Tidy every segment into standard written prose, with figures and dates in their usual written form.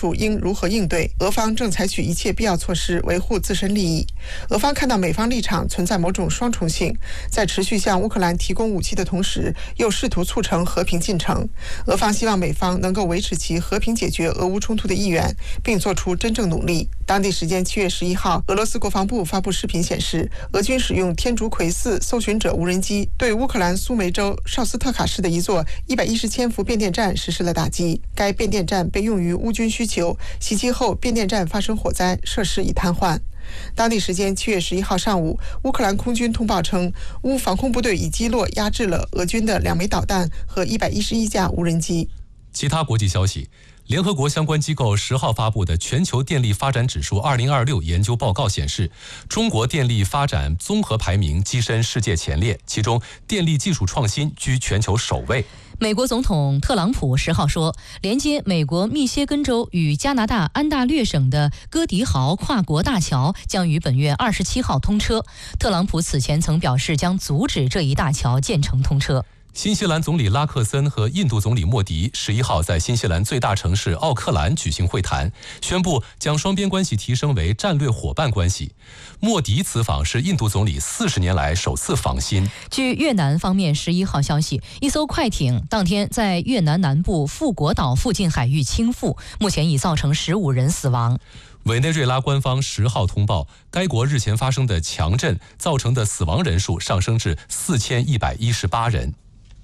楚应如何应对，俄方正采取一切必要措施维护自身利益。俄方看到美方立场存在某种双重性，在持续向乌克兰提供武器的同时，又试图促成和平进程。俄方希望美方能够维持其和平解决俄乌冲突的意愿，并做出真正努力。当地时间7月11号，俄罗斯国防部发布视频显示，俄军使用天竺葵4搜寻者无人机对乌克兰苏梅州绍斯特卡市的一座110千伏变电站实施了打击。该变电站被用于乌军需求，袭击后变电站发生火灾，设施已瘫痪。当地时间7月11号上午，乌克兰空军通报称，乌防空部队已击落压制了俄军的2枚导弹和111架无人机。 其他国际消息，联合国相关机构10号发布的全球电力发展指数2026研究报告显示，中国电力发展综合排名跻身世界前列，其中电力技术创新居全球首位。 美国总统特朗普10号说，连接美国密歇根州与加拿大安大略省的戈迪豪跨国大桥将于本月27号通车。特朗普此前曾表示将阻止这一大桥建成通车。 新西兰总理拉克森和印度总理莫迪11号在新西兰最大城市奥克兰举行会谈，宣布将双边关系提升为战略伙伴关系。莫迪此访是印度总理40年来首次访新。 据越南方面11号消息，一艘快艇当天在越南南部富国岛附近海域倾覆，目前已造成15人死亡。 委内瑞拉官方10号通报，该国日前发生的强震造成的死亡人数上升至4118人。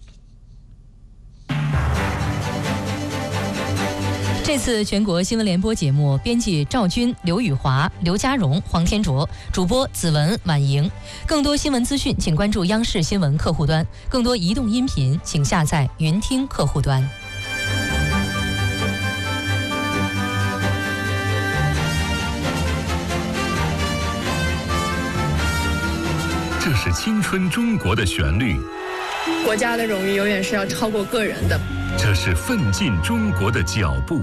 这次全国新闻联播节目，编辑赵军、刘宇华、刘家荣、黄天卓，主播子文、婉莹。更多新闻资讯，请关注央视新闻客户端；更多移动音频，请下载云听客户端。 这是青春中国的旋律， 国家的荣誉永远是要超过个人的。 这是奋进中国的脚步。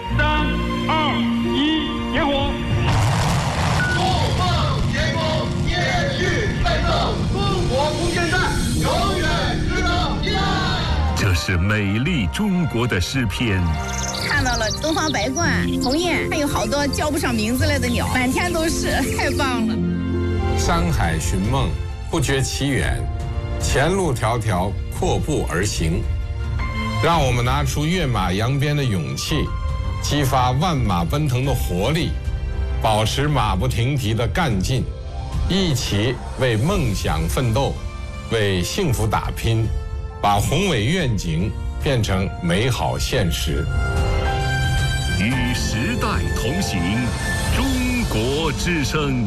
3、2、1，点火！ 怒放天空，延续奋斗，中国空间站永远值得依赖。 这是美丽中国的诗篇。 看到了东方白鹳、鸿雁，还有好多叫不上名字来的鸟，满天都是，太棒了。 山海寻梦，不觉其远，前路迢迢，阔步而行。让我们拿出跃马扬鞭的勇气，激发万马奔腾的活力，保持马不停蹄的干劲，一起为梦想奋斗，为幸福打拼，把宏伟愿景变成美好现实。 与时代同行，中国之声。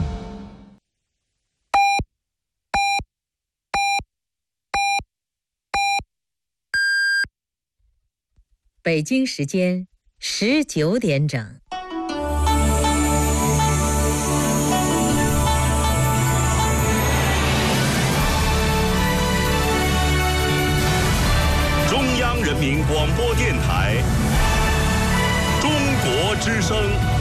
北京时间19点整。 中央人民广播电台，中国之声。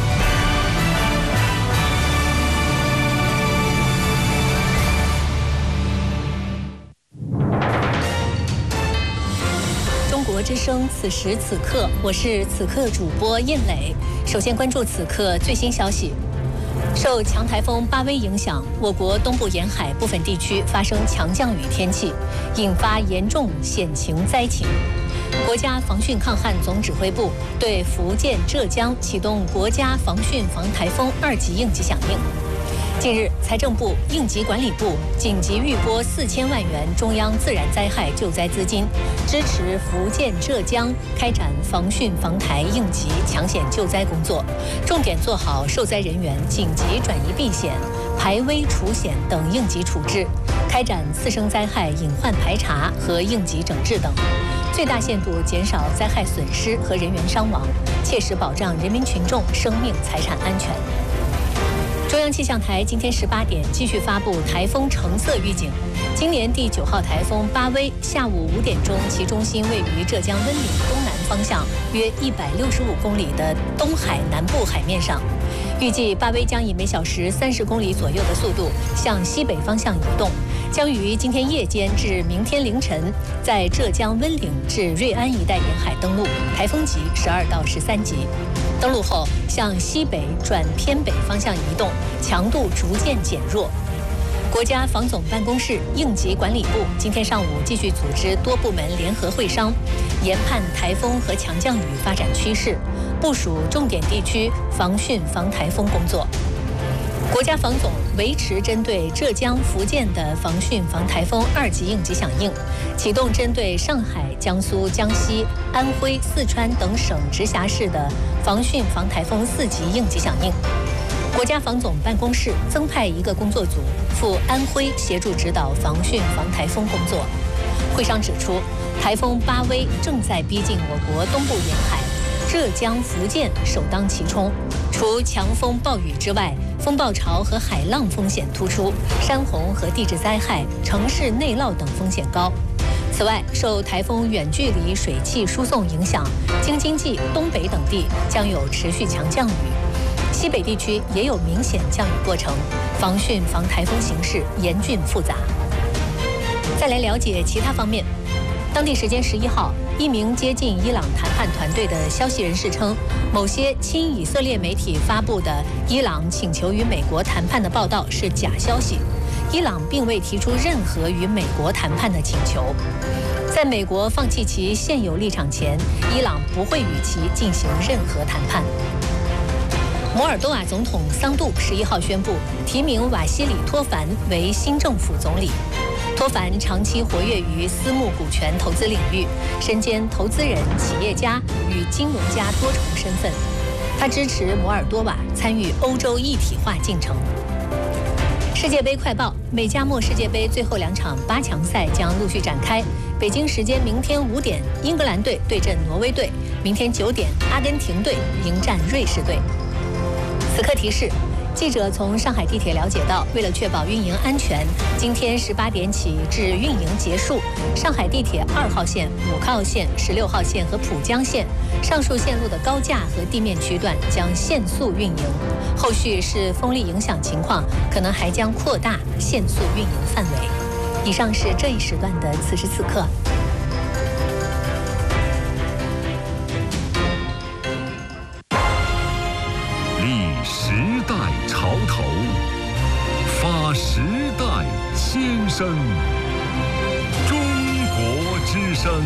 中国之声，此时此刻，我是此刻主播印磊。首先关注此刻最新消息。受强台风巴威影响，我国东部沿海部分地区发生强降雨天气，引发严重险情灾情。国家防汛抗旱总指挥部对福建、浙江启动国家防汛防台风2级应急响应。近日，财政部、应急管理部紧急预拨4000万元中央自然灾害救灾资金，支持福建、浙江开展防汛防台应急抢险救灾工作，重点做好受灾人员紧急转移避险、排危除险等应急处置，开展次生灾害隐患排查和应急整治等，最大限度减少灾害损失和人员伤亡，切实保障人民群众生命财产安全。中央气象台今天18点继续发布台风橙色预警。今年第9号台风巴威下午5点钟，其中心位于浙江温岭东南方向约165公里的东海南部海面上。预计巴威将以每小时30公里左右的速度向西北方向移动，将于今天夜间至明天凌晨在浙江温岭至瑞安一带沿海登陆，台风级12到13级。 登陆后向西北转偏北方向移动，强度逐渐减弱。国家防总办公室应急管理部今天上午继续组织多部门联合会商，研判台风和强降雨发展趋势，部署重点地区防汛防台风工作。国家防总维持针对浙江、福建的防汛防台风2级应急响应，启动针对上海、江苏、江西、安徽、四川等省直辖市的防汛防台风4级应急响应。国家防总办公室增派1个工作组赴安徽协助指导防汛防台风工作。会上指出，台风巴威正在逼近我国东部沿海，浙江、福建首当其冲。除强风暴雨之外，风暴潮和海浪风险突出，山洪和地质灾害、城市内涝等风险高。此外，受台风远距离水汽输送影响，京津冀、东北等地将有持续强降雨，西北地区也有明显降雨过程，防汛防台风形势严峻复杂。再来了解其他方面。当地时间11号，一名接近伊朗谈判团队的消息人士称，某些亲以色列媒体发布的伊朗请求与美国谈判的报道是假消息，伊朗并未提出任何与美国谈判的请求。在美国放弃其现有立场前，伊朗不会与其进行任何谈判。摩尔多瓦总统桑杜11号宣布提名瓦西里·托凡为新政府总理。托凡长期活跃于私募股权投资领域，身兼投资人、企业家与金融家多重身份。他支持摩尔多瓦参与欧洲一体化进程。世界杯快报：美加墨世界杯最后2场8强赛将陆续展开。北京时间明天5点，英格兰队对阵挪威队；明天9点，阿根廷队迎战瑞士队。此刻提示。记者从上海地铁了解到，为了确保运营安全，今天18点起至运营结束，上海地铁2号线、5号线、16号线和浦江线上述线路的高架和地面区段将限速运营。后续视风力影响情况，可能还将扩大限速运营范围。以上是这一时段的此时此刻。 时代潮头，发时代先声。中国之声。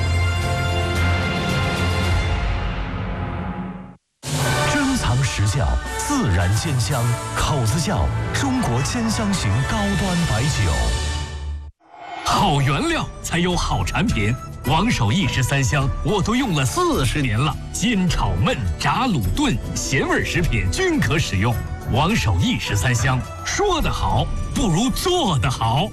珍藏实窖，自然鲜香，口子窖中国兼香型高端白酒。 好原料才有好产品。王守义13香我都用了40年了，煎、炒、焖、炸、卤、炖，咸味食品均可使用。王守义13香，说得好不如做得好。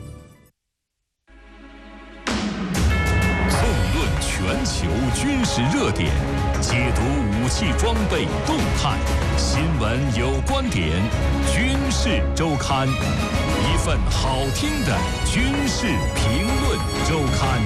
纵论全球军事热点，解读武器装备动态，新闻有观点，军事周刊，一份好听的军事评论周刊。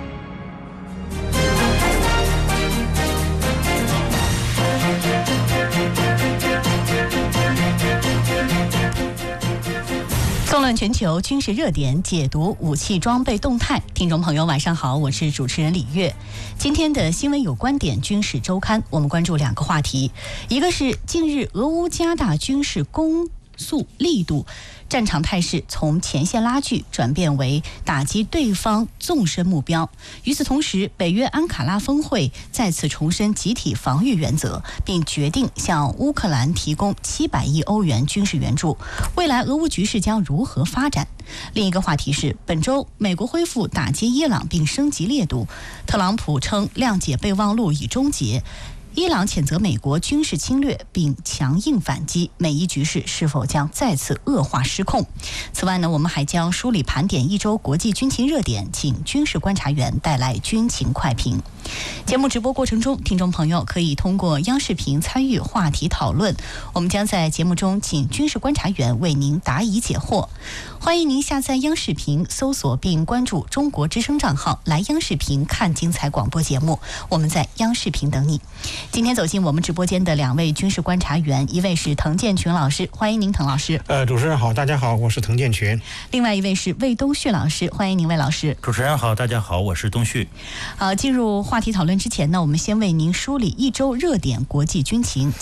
纵论全球军事热点，解读武器装备动态。听众朋友晚上好，我是主持人李月。今天的新闻有观点军事周刊，我们关注2个话题，一个是近日俄乌加大军事攻速力度，战场态势从前线拉锯转变为打击对方纵深目标。与此同时，北约安卡拉峰会再次重申集体防御原则，并决定向乌克兰提供700亿欧元军事援助。未来俄乌局势将如何发展？另一个话题是，本周美国恢复打击伊朗并升级烈度，特朗普称谅解备忘录已终结。伊朗谴责美国军事侵略并强硬反击，美伊局势是否将再次恶化失控？此外呢，我们还将梳理盘点一周国际军情热点，请军事观察员带来军情快评。节目直播过程中，听众朋友可以通过央视频参与话题讨论，我们将在节目中请军事观察员为您答疑解惑。欢迎您下载央视频，搜索并关注中国之声账号，来央视频看精彩广播节目。我们在央视频等你。 今天走进我们直播间的2位军事观察员，一位是滕建群老师，欢迎您，滕老师。 主持人好，大家好，我是滕建群。 另外一位是魏东旭老师，欢迎您，魏老师。 主持人好，大家好，我是东旭。 进入话题讨论之前呢，我们先为您梳理一周热点国际军情。